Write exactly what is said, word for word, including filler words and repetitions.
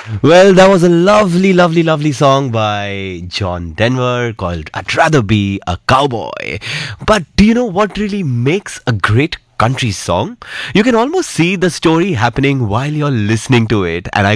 Well, that was a lovely, lovely, lovely song by John Denver called I'd Rather Be a Cowboy. But do you know what really makes a great country song? You can almost see the story happening while you're listening to it, and I